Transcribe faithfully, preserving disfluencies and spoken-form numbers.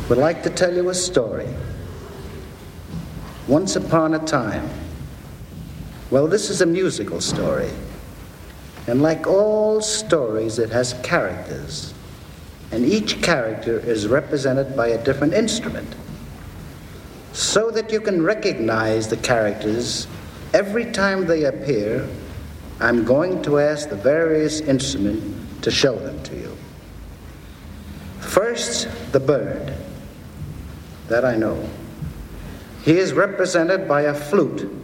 would like to tell you a story. Once upon a time, well, this is a musical story, and like all stories, it has characters, and each character is represented by a different instrument. So that you can recognize the characters every time they appear, I'm going to ask the various instruments to show them to you. First, the bird. That I know. He is represented by a flute